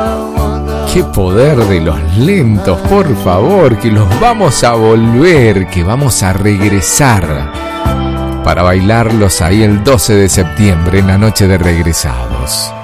Qué poder de los lentos, por favor, que los vamos a volver, que vamos a regresar para bailarlos ahí el 12 de septiembre en la noche de Regresados.